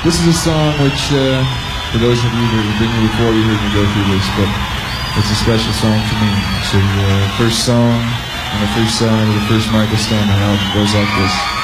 This is a song which, for those of you that have been here before, you heard me go through this, but it's a special song to me. It's the first song on the first side of the first Michael Stanley album. It goes like this.